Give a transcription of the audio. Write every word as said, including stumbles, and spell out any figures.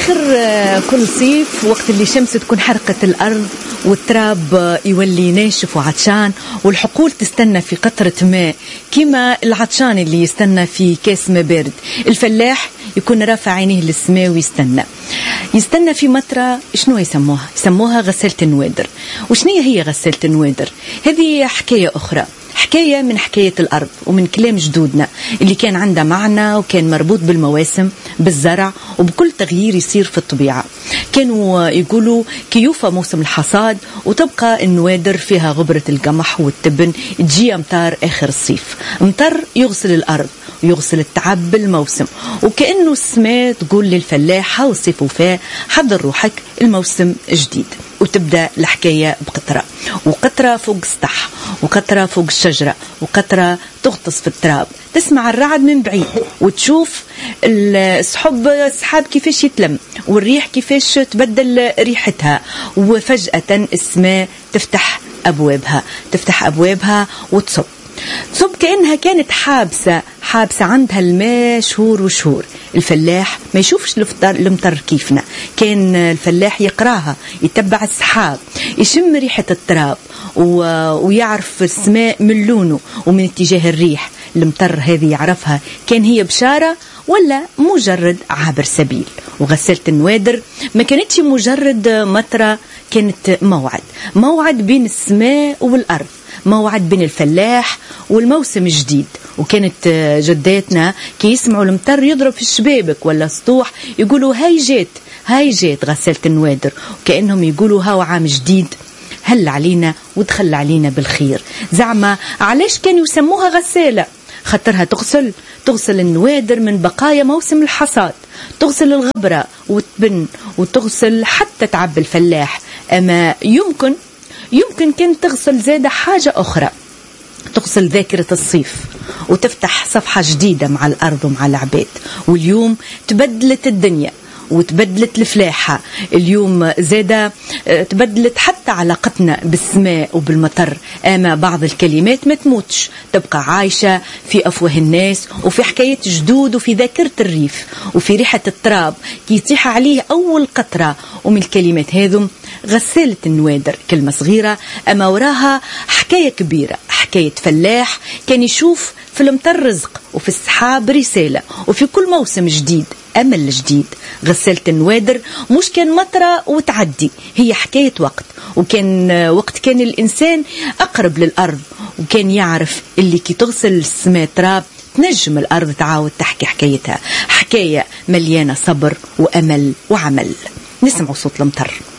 آخر كل صيف وقت اللي شمس تكون حرقت الأرض والتراب يولي ناشف وعطشان والحقول تستنى في قطرة ماء كما العطشان اللي يستنى في كاس ماء بارد. الفلاح يكون رافع عينيه للسماء ويستنى يستنى في مطرة. شنو يسموها؟ يسموها غسالة النوادر. وشنية هي غسالة النوادر؟ هذه حكاية أخرى، حكاية من حكاية الأرض ومن كلام جدودنا اللي كان عنده معنى وكان مربوط بالمواسم، بالزرع وبكل تغيير يصير في الطبيعة. كانوا يقولوا كيوفى موسم الحصاد وتبقى النوادر فيها غبرة القمح والتبن، تجي أمطار آخر الصيف، أمطار يغسل الأرض ويغسل التعب بالموسم، وكأنه السماء تقول للفلاح هاو الصيف وفاء، حضر روحك الموسم جديد. وتبدأ الحكاية بقطرة، وقطرة فوق السطح، وقطرة فوق الشجرة، وقطرة تغطس في التراب، تسمع الرعد من بعيد وتشوف السحب السحاب كيفاش يتلم والريح كيفاش تبدل ريحتها، وفجأة السماء تفتح أبوابها تفتح أبوابها وتصب تصب كأنها كانت حابسة حابسة عندها الماء شهور وشهور. الفلاح ما يشوفش المطر كيفنا، كان الفلاح يقراها، يتبع السحاب، يشم ريحة التراب ويعرف السماء من لونه ومن اتجاه الريح. المطر هذه يعرفها كان هي بشارة ولا مجرد عابر سبيل. وغسالة النوادر ما كانتش مجرد مطرة، كانت موعد موعد بين السماء والأرض، موعد بين الفلاح والموسم الجديد. وكانت جداتنا كي يسمعوا المطر يضرب في الشبابك ولا سطوح يقولوا هاي جات هاي جات غسالة النوادر، وكأنهم يقولوا هاو عام جديد هل علينا ودخل علينا بالخير. زعما علاش كانوا يسموها غسالة؟ خطرها تغسل تغسل النوادر من بقايا موسم الحصاد، تغسل الغبرة وتبن وتغسل حتى تعب الفلاح. أما يمكن يمكن كانت تغسل زادة حاجة أخرى، تغسل ذاكرة الصيف وتفتح صفحة جديدة مع الأرض ومع العباد. واليوم تبدلت الدنيا وتبدلت الفلاحة، اليوم زادة تبدلت حتى علاقتنا بالسماء وبالمطر. أما بعض الكلمات ما تموتش، تبقى عايشة في أفواه الناس وفي حكاية جدود وفي ذاكرة الريف وفي ريحة التراب كي يطيح عليه أول قطرة. ومن الكلمات هذم غسالة النوادر كلمة صغيرة أما وراها حكاية كبيرة، حكاية فلاح كان يشوف في المطر رزق وفي السحاب رسالة وفي كل موسم جديد أمل جديد. غسالة النوادر مش كان مطرة وتعدي، هي حكاية وقت، وكان وقت كان الإنسان أقرب للأرض وكان يعرف اللي كي تغسل السماء تراب تنجم الأرض تعاود تحكي حكايتها، حكاية مليانة صبر وأمل وعمل. نسمع صوت المطر.